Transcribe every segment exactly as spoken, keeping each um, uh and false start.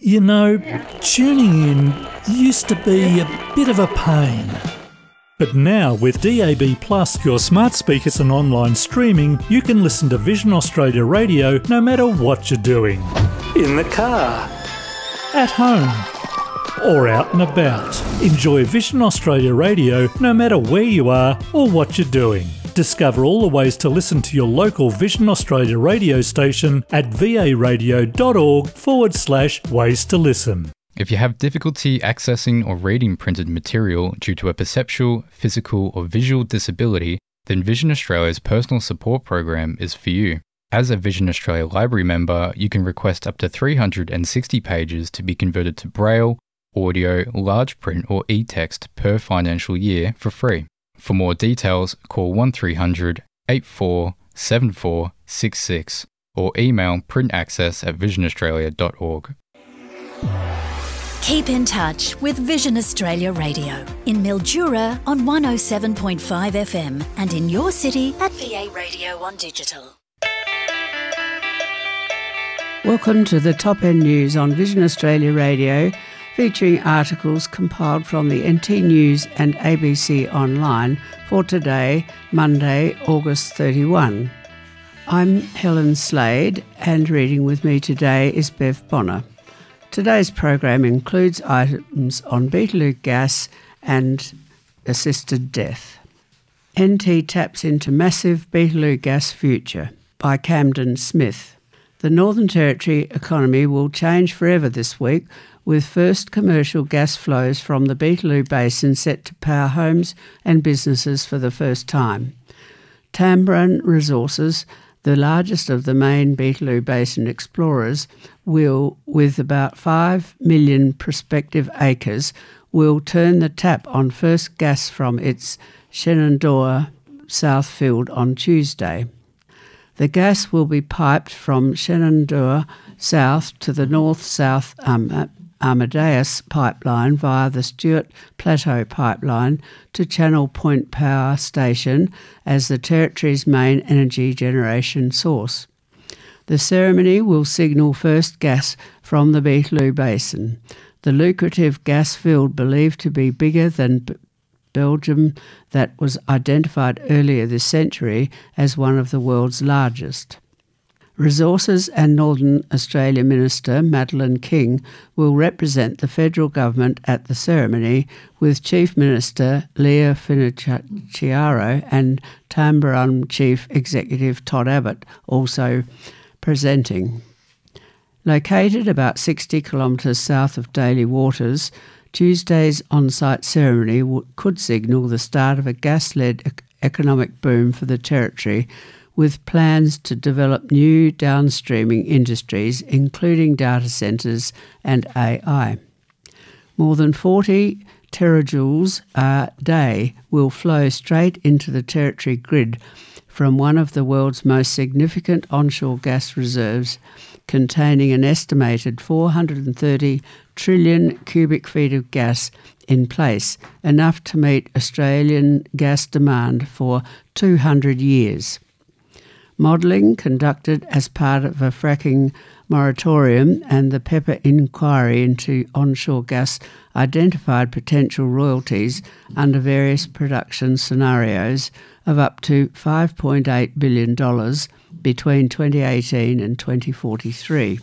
You know, tuning in used to be a bit of a pain. But now with D A B Plus, your smart speakers and online streaming, you can listen to Vision Australia Radio no matter what you're doing. In the car, at home, or out and about. Enjoy Vision Australia Radio no matter where you are or what you're doing. Discover all the ways to listen to your local Vision Australia radio station at varadio.org forward slash ways to listen. If you have difficulty accessing or reading printed material due to a perceptual, physical or visual disability, then Vision Australia's personal support program is for you. As a Vision Australia Library member, you can request up to three hundred sixty pages to be converted to Braille, audio, large print or e-text per financial year for free. For more details, call one three hundred, eight four seven four six six or email printaccess at vision australia dot org. Keep in touch with Vision Australia Radio in Mildura on one oh seven point five F M and in your city at V A Radio on digital. Welcome to the Top End News on Vision Australia Radio, featuring articles compiled from the N T News and A B C Online for today, Monday, August thirty-first. I'm Helen Slade, and reading with me today is Bev Bonner. Today's program includes items on Beetaloo gas and assisted death. N T taps into massive Beetaloo gas future by Camden Smith. The Northern Territory economy will change forever this week, with first commercial gas flows from the Beetaloo Basin set to power homes and businesses for the first time. Tamboran Resources, the largest of the main Beetaloo Basin explorers, will, with about five million prospective acres, will turn the tap on first gas from its Shenandoah South field on Tuesday. The gas will be piped from Shenandoah South to the North-South um, Amadeus pipeline via the Stuart Plateau pipeline to Channel Point Power Station as the Territory's main energy generation source. The ceremony will signal first gas from the Beetaloo Basin, the lucrative gas field believed to be bigger than B- Belgium that was identified earlier this century as one of the world's largest. Resources and Northern Australia Minister Madeleine King will represent the federal government at the ceremony, with Chief Minister Leah Finocchiaro and Tamboran Chief Executive Todd Abbott also presenting. Located about sixty kilometres south of Daly Waters, Tuesday's on-site ceremony w- could signal the start of a gas-led ec- economic boom for the Territory, with plans to develop new downstreaming industries, including data centres and A I. More than forty terajoules a day will flow straight into the Territory grid from one of the world's most significant onshore gas reserves, containing an estimated four hundred thirty trillion cubic feet of gas in place, enough to meet Australian gas demand for two hundred years. Modelling conducted as part of a fracking moratorium and the Pepper inquiry into onshore gas identified potential royalties under various production scenarios of up to five point eight billion dollars between twenty eighteen and twenty forty-three.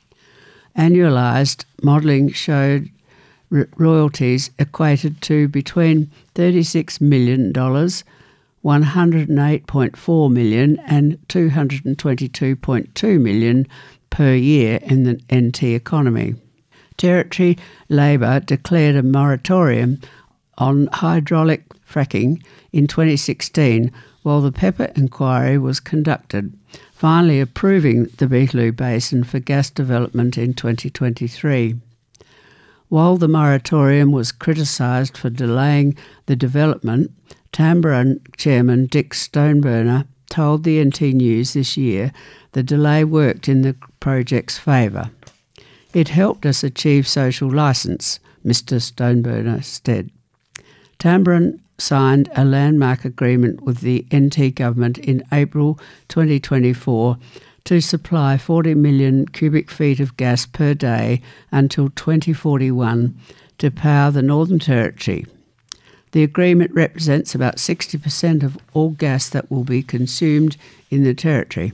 Annualised modelling showed r- royalties equated to between thirty-six million dollars, one hundred eight point four million dollars and two hundred twenty-two point two million dollars per year in the N T economy. Territory Labor declared a moratorium on hydraulic fracking in twenty sixteen while the Pepper inquiry was conducted, finally approving the Beetaloo Basin for gas development in twenty twenty-three. While the moratorium was criticised for delaying the development, Tamboran Chairman Dick Stoneburner told the N T News this year the delay worked in the project's favour. It helped us achieve social licence, Mister Stoneburner said. Tamboran signed a landmark agreement with the N T government in April twenty twenty-four to supply forty million cubic feet of gas per day until twenty forty-one to power the Northern Territory. The agreement represents about sixty percent of all gas that will be consumed in the Territory.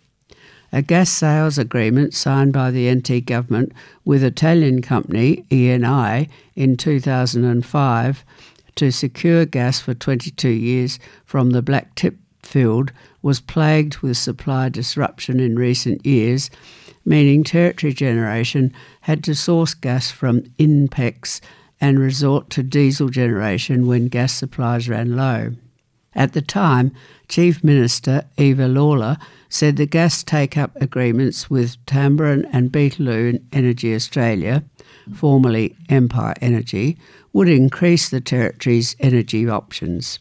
A gas sales agreement signed by the N T government with Italian company Eni in two thousand five to secure gas for twenty-two years from the Black Tip field was plagued with supply disruption in recent years, meaning Territory Generation had to source gas from INPEX and resort to diesel generation when gas supplies ran low. At the time, Chief Minister Eva Lawler said the gas take-up agreements with Tamboran and Beetaloo Energy Australia, formerly Empire Energy, would increase the Territory's energy options.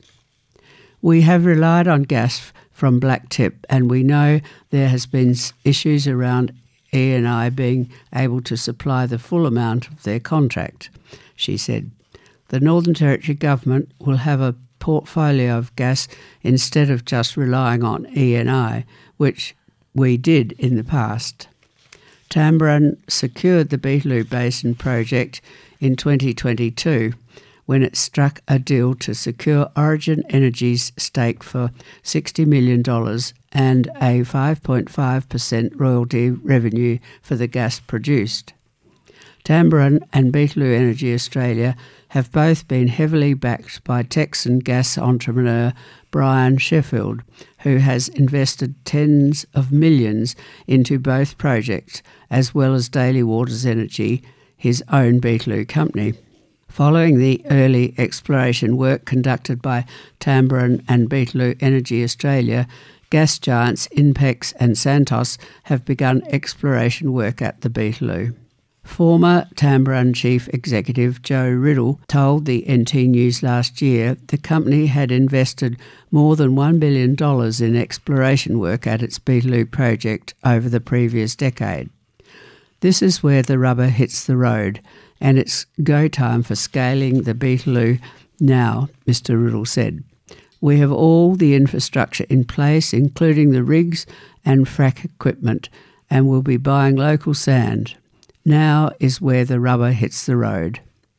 We have relied on gas from Black Tip, and we know there has been issues around Eni being able to supply the full amount of their contract, she said. The Northern Territory Government will have a portfolio of gas instead of just relying on Eni, which we did in the past. Tamboran secured the Beetaloo Basin project in twenty twenty-two when it struck a deal to secure Origin Energy's stake for sixty million dollars and a five point five percent royalty revenue for the gas produced. Tamboran and Beetaloo Energy Australia have both been heavily backed by Texan gas entrepreneur Brian Sheffield, who has invested tens of millions into both projects, as well as Daly Waters Energy, his own Beetaloo company. Following the early exploration work conducted by Tamboran and Beetaloo Energy Australia, gas giants INPEX and Santos have begun exploration work at the Beetaloo. Former Tamboran Chief Executive Joe Riddle told the N T News last year the company had invested more than one billion dollars in exploration work at its Beetaloo project over the previous decade. This is where the rubber hits the road, and it's go time for scaling the Beetaloo now, Mister Riddle said. We have all the infrastructure in place, including the rigs and frack equipment, and we'll be buying local sand. Now is where the rubber hits the road.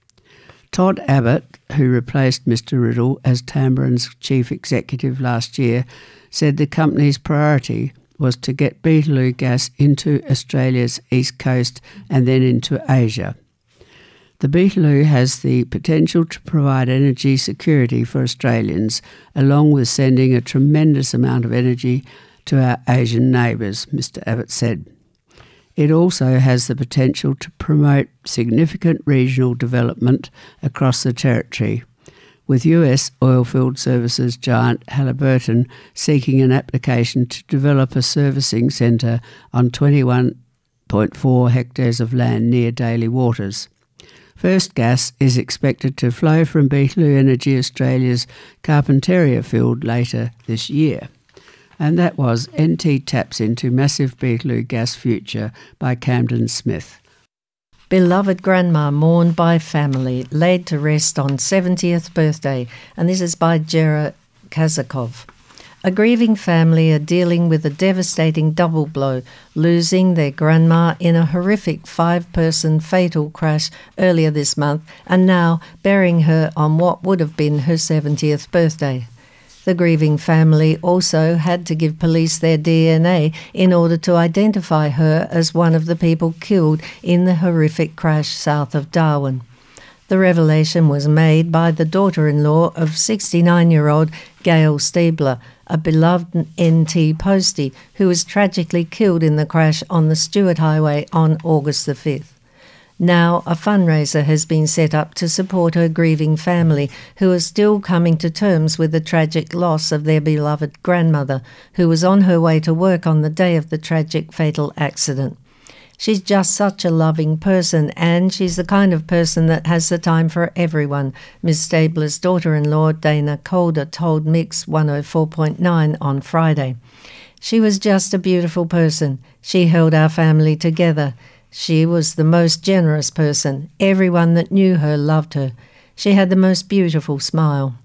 Todd Abbott, who replaced Mister Riddle as Tamboran's chief executive last year, said the company's priority was to get Beetaloo gas into Australia's east coast and then into Asia. The Beetaloo has the potential to provide energy security for Australians, along with sending a tremendous amount of energy to our Asian neighbours, Mister Abbott said. It also has the potential to promote significant regional development across the Territory, with U S oilfield services giant Halliburton seeking an application to develop a servicing centre on twenty-one point four hectares of land near Daly Waters. First gas is expected to flow from Beetaloo Energy Australia's Carpentaria field later this year. And that was N T Taps into Massive Beetaloo Gas Future by Camden Smith. Beloved grandma mourned by family, laid to rest on seventieth birthday, and this is by Jera Kazakov. A grieving family are dealing with a devastating double blow, losing their grandma in a horrific five-person fatal crash earlier this month, and now burying her on what would have been her seventieth birthday. The grieving family also had to give police their D N A in order to identify her as one of the people killed in the horrific crash south of Darwin. The revelation was made by the daughter-in-law of sixty-nine-year-old Gail Stiebler, a beloved N T postie who was tragically killed in the crash on the Stewart Highway on August the fifth. Now a fundraiser has been set up to support her grieving family, who are still coming to terms with the tragic loss of their beloved grandmother, who was on her way to work on the day of the tragic fatal accident. She's just such a loving person, and she's the kind of person that has the time for everyone, Miz Stabler's daughter-in-law Dana Calder told Mix one oh four point nine on Friday. She was just a beautiful person. She held our family together. She was the most generous person. Everyone that knew her loved her. She had the most beautiful smile.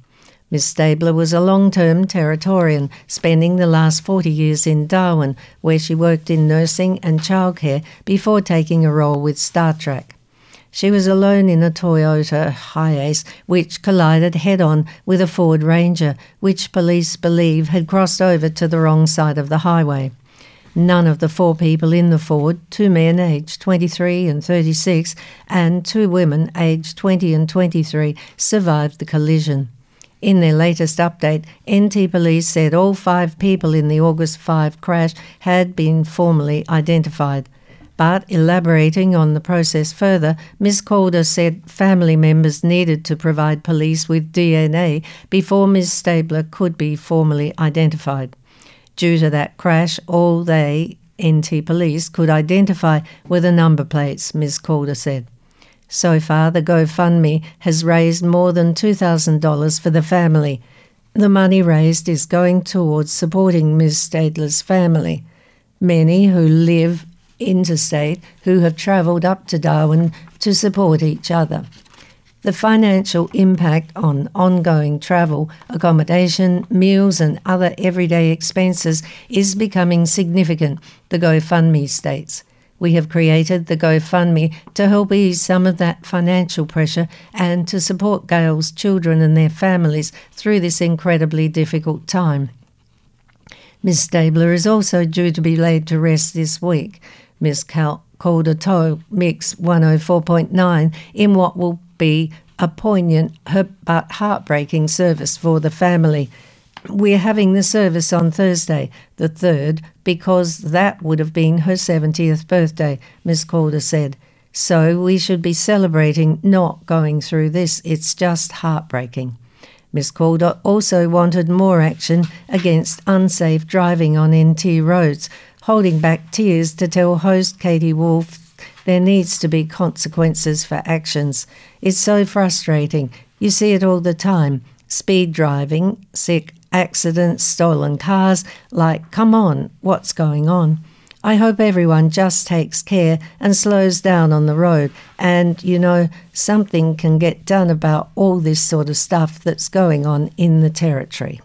Miss Stabler was a long-term Territorian, spending the last forty years in Darwin, where she worked in nursing and childcare before taking a role with Star Trek. She was alone in a Toyota Hiace which collided head-on with a Ford Ranger, which police believe had crossed over to the wrong side of the highway. None of the four people in the Ford, two men aged twenty-three and thirty-six and two women aged twenty and twenty-three, survived the collision. In their latest update, N T Police said all five people in the August fifth crash had been formally identified. But elaborating on the process further, Miz Calder said family members needed to provide police with D N A before Miz Stabler could be formally identified. Due to that crash, all they, N T Police, could identify were the number plates, Miz Calder said. So far, the GoFundMe has raised more than two thousand dollars for the family. The money raised is going towards supporting Miz Stabler's family, many who live interstate who have travelled up to Darwin to support each other. The financial impact on ongoing travel, accommodation, meals and other everyday expenses is becoming significant, the GoFundMe states. We have created the GoFundMe to help ease some of that financial pressure and to support Gail's children and their families through this incredibly difficult time. Miz Stabler is also due to be laid to rest this week. Miz Cal- Calder told Mix one oh four point nine in what will be a poignant but heartbreaking service for the family. We're having the service on Thursday, the third, because that would have been her seventieth birthday, Miz Calder said. So we should be celebrating, not going through this. It's just heartbreaking. Miz Calder also wanted more action against unsafe driving on N T roads, holding back tears to tell host Katie Wolf there needs to be consequences for actions. It's so frustrating. You see it all the time. Speed driving, sick accidents, stolen cars. Like, come on, what's going on? I hope everyone just takes care and slows down on the road and, you know, something can get done about all this sort of stuff that's going on in the Territory.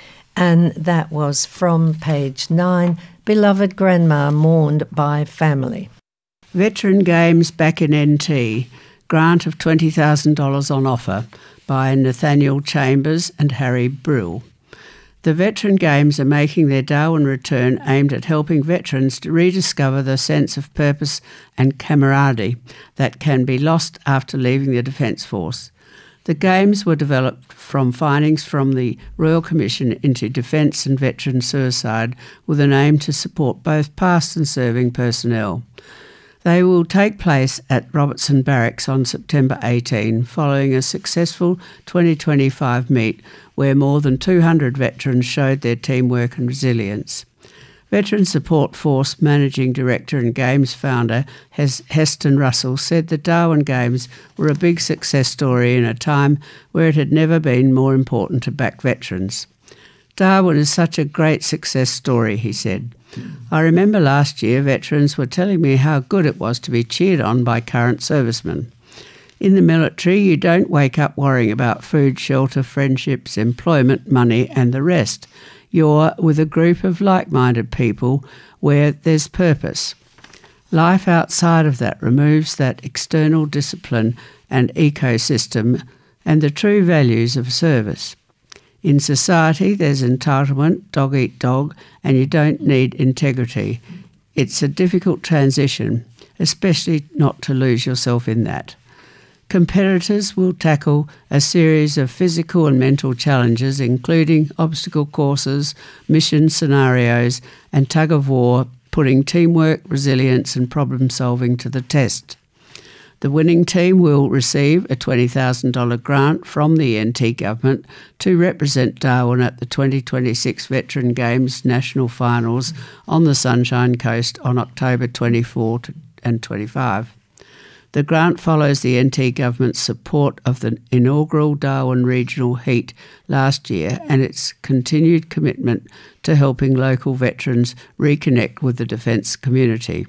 And that was from page nine, Beloved Grandma Mourned by Family. Veteran Games back in N T, grant of twenty thousand dollars on offer by Nathaniel Chambers and Harry Brill. The Veteran Games are making their Darwin return aimed at helping veterans to rediscover the sense of purpose and camaraderie that can be lost after leaving the Defence Force. The Games were developed from findings from the Royal Commission into Defence and Veteran Suicide with an aim to support both past and serving personnel. They will take place at Robertson Barracks on September eighteenth, following a successful twenty twenty-five meet where more than two hundred veterans showed their teamwork and resilience. Veteran Support Force Managing Director and Games founder Heston Russell said the Darwin Games were a big success story in a time where it had never been more important to back veterans. Darwin is such a great success story, he said. I remember last year veterans were telling me how good it was to be cheered on by current servicemen. In the military, you don't wake up worrying about food, shelter, friendships, employment, money and the rest. You're with a group of like-minded people where there's purpose. Life outside of that removes that external discipline and ecosystem and the true values of service. In society, there's entitlement, dog eat dog, and you don't need integrity. It's a difficult transition, especially not to lose yourself in that. Competitors will tackle a series of physical and mental challenges, including obstacle courses, mission scenarios, and tug-of-war, putting teamwork, resilience, and problem-solving to the test. The winning team will receive a twenty thousand dollars grant from the N T government to represent Darwin at the twenty twenty-six Veteran Games National Finals on the Sunshine Coast on October twenty-fourth and twenty-fifth. The grant follows the N T government's support of the inaugural Darwin Regional Heat last year and its continued commitment to helping local veterans reconnect with the defence community.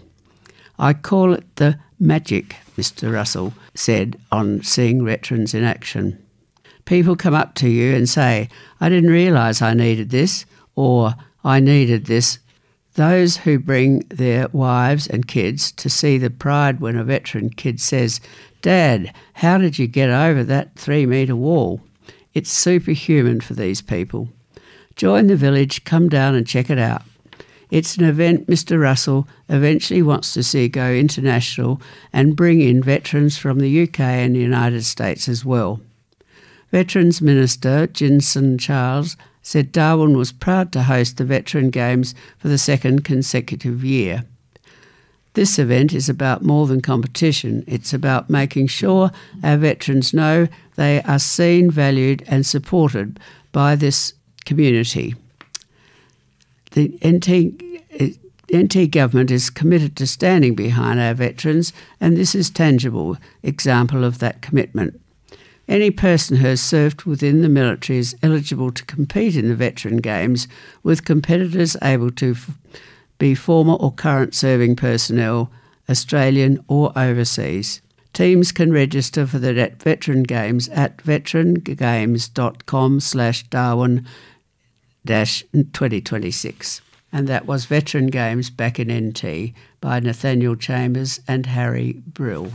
I call it the magic, Mister Russell said on seeing veterans in action. People come up to you and say, I didn't realise I needed this, or I needed this. Those who bring their wives and kids to see the pride when a veteran kid says, Dad, how did you get over that three-metre wall? It's superhuman for these people. Join the village, come down and check it out. It's an event Mister Russell eventually wants to see go international and bring in veterans from the U K and the United States as well. Veterans Minister Jinson Charles said Darwin was proud to host the Veteran Games for the second consecutive year. This event is about more than competition. It's about making sure our veterans know they are seen, valued and supported by this community. The N T, N T government is committed to standing behind our veterans, and this is a tangible example of that commitment. Any person who has served within the military is eligible to compete in the Veteran Games, with competitors able to f- be former or current serving personnel, Australian or overseas. Teams can register for the Veteran Games at veterangames.com slash Darwin dash twenty twenty-six. And that was Veteran Games back in N T by Nathaniel Chambers and Harry Brill.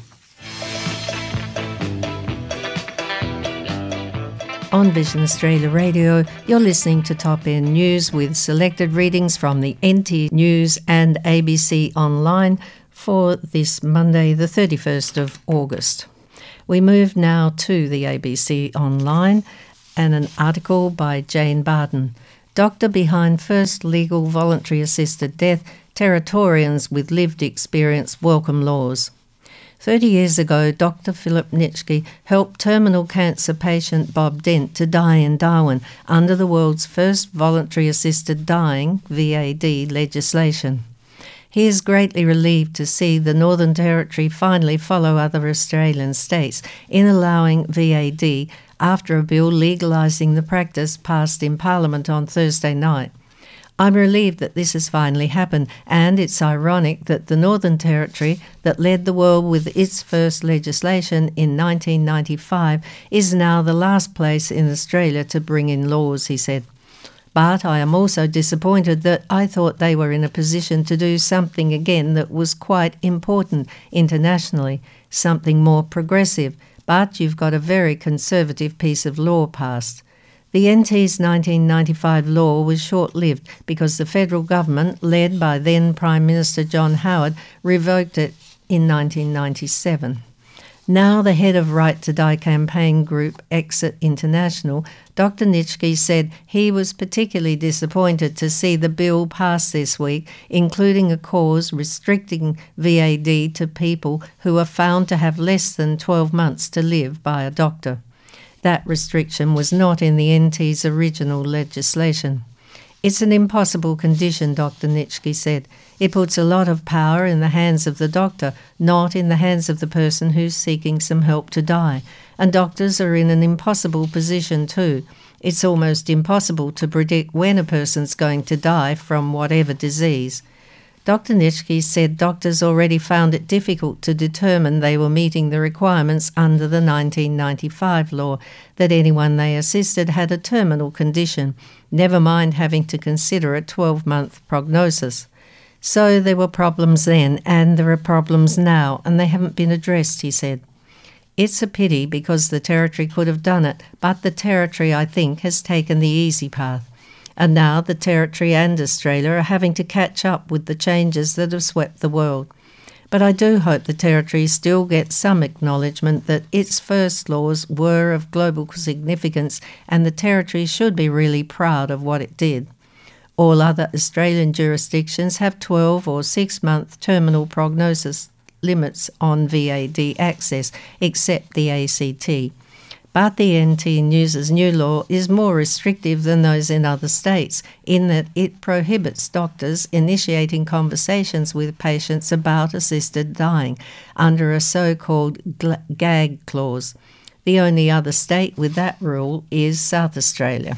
On Vision Australia Radio, you're listening to Top End News with selected readings from the N T News and A B C Online for this Monday, the thirty-first of August. We move now to the A B C Online and an article by Jane Barton. Doctor behind first legal voluntary assisted death, Territorians with lived experience welcome laws. Thirty years ago, Doctor Philip Nitschke helped terminal cancer patient Bob Dent to die in Darwin under the world's first voluntary assisted dying, V A D, legislation. He is greatly relieved to see the Northern Territory finally follow other Australian states in allowing V A D after a bill legalising the practice passed in Parliament on Thursday night. I'm relieved that this has finally happened, and it's ironic that the Northern Territory, that led the world with its first legislation in nineteen ninety-five, is now the last place in Australia to bring in laws, he said. But I am also disappointed that I thought they were in a position to do something again that was quite important internationally, something more progressive, but you've got a very conservative piece of law passed. The N T's nineteen ninety-five law was short-lived because the federal government, led by then Prime Minister John Howard, revoked it in nineteen ninety-seven. Now the head of Right to Die campaign group Exit International, Doctor Nitschke said he was particularly disappointed to see the bill pass this week, including a clause restricting V A D to people who are found to have less than twelve months to live by a doctor. That restriction was not in the N T's original legislation. It's an impossible condition, Doctor Nitschke said. It puts a lot of power in the hands of the doctor, not in the hands of the person who's seeking some help to die. And doctors are in an impossible position too. It's almost impossible to predict when a person's going to die from whatever disease. Doctor Nitschke said doctors already found it difficult to determine they were meeting the requirements under the nineteen ninety-five law, that anyone they assisted had a terminal condition, never mind having to consider a twelve-month prognosis. So there were problems then, and there are problems now, and they haven't been addressed, he said. It's a pity because the Territory could have done it, but the Territory, I think, has taken the easy path. And now the Territory and Australia are having to catch up with the changes that have swept the world. But I do hope the Territory still gets some acknowledgement that its first laws were of global significance, and the Territory should be really proud of what it did. All other Australian jurisdictions have twelve or six-month terminal prognosis limits on V A D access, except the A C T. But the N T News's new law is more restrictive than those in other states, in that it prohibits doctors initiating conversations with patients about assisted dying under a so-called gag clause. The only other state with that rule is South Australia.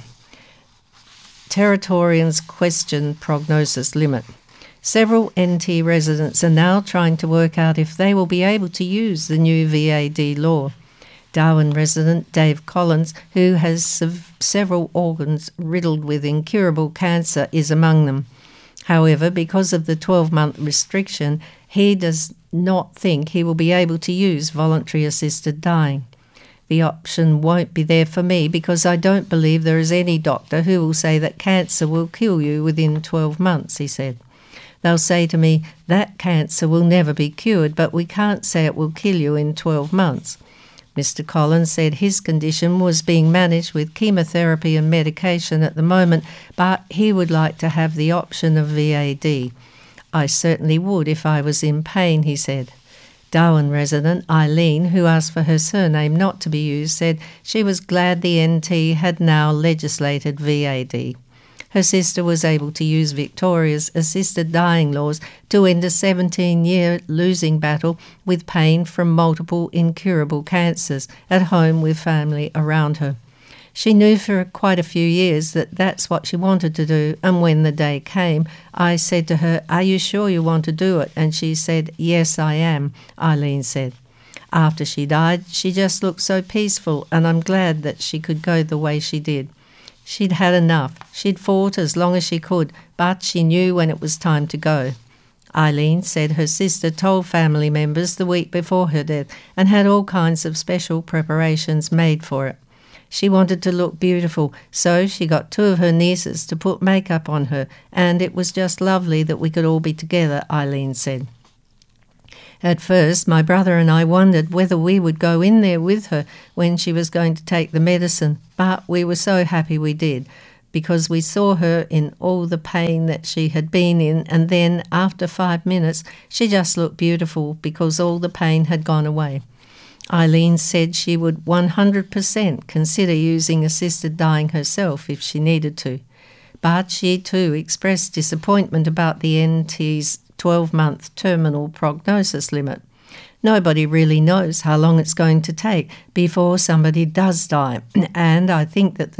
Territorians question prognosis limit. Several N T residents are now trying to work out if they will be able to use the new V A D law. Darwin resident Dave Collins, who has sev- several organs riddled with incurable cancer, is among them. However, because of the twelve-month restriction, he does not think he will be able to use voluntary assisted dying. The option won't be there for me because I don't believe there is any doctor who will say that cancer will kill you within twelve months, he said. They'll say to me, that cancer will never be cured, but we can't say it will kill you in twelve months. Mister Collins said his condition was being managed with chemotherapy and medication at the moment, but he would like to have the option of V A D. I certainly would if I was in pain, he said. Darwin resident Eileen, who asked for her surname not to be used, said she was glad the N T had now legislated V A D. Her sister was able to use Victoria's assisted dying laws to end a seventeen-year losing battle with pain from multiple incurable cancers at home with family around her. She knew for quite a few years that that's what she wanted to do, and when the day came, I said to her, "Are you sure you want to do it?" And she said, "Yes, I am," Eileen said. After she died, she just looked so peaceful, and I'm glad that she could go the way she did. She'd had enough. She'd fought as long as she could, but she knew when it was time to go. Eileen said her sister told family members the week before her death and had all kinds of special preparations made for it. She wanted to look beautiful, so she got two of her nieces to put makeup on her, and it was just lovely that we could all be together, Eileen said. At first, my brother and I wondered whether we would go in there with her when she was going to take the medicine, but we were so happy we did, because we saw her in all the pain that she had been in, and then, after five minutes, she just looked beautiful because all the pain had gone away. Eileen said she would one hundred percent consider using assisted dying herself if she needed to, but she too expressed disappointment about the N T's twelve-month terminal prognosis limit. Nobody really knows how long it's going to take before somebody does die, and I think that the